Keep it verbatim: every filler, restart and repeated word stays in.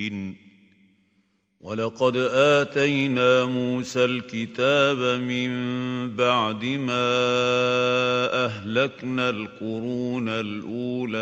مبين ولقد آتينا موسى الكتاب من بعد ما أهلكنا القرون الأولى